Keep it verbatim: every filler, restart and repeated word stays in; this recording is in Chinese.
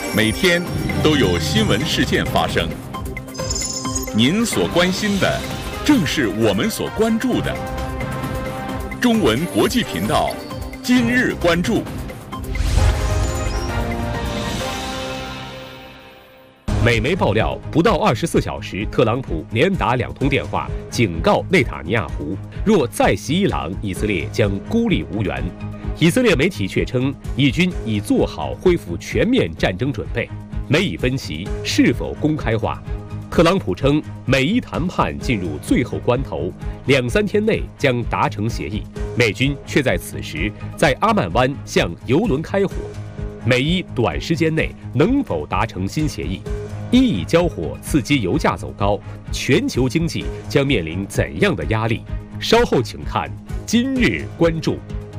每天都有新闻事件发生。您所关心的，正是我们所关注的。中文国际频道，今日关注。 美媒爆料，不到二十四小时，特朗普连打两通电话，警告内塔尼亚胡，若再袭伊朗，以色列将孤立无援。以色列媒体却称，以军已做好恢复全面战争准备。美以分歧，是否公开化？特朗普称，美伊谈判进入最后关头，两三天内将达成协议。美军却在此时在阿曼湾向油轮开火。美伊短时间内能否达成新协议？伊以交火刺激油价走高，全球经济将面临怎样的压力？稍后请看今日关注。